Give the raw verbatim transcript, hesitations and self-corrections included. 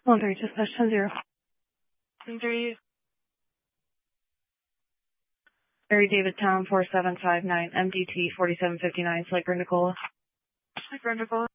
one three, dispatch ten zero. ten three. Mary David Town four seven five nine, M D T forty-seven fifty-nine, Sliker Nicola. Sliker Nicola.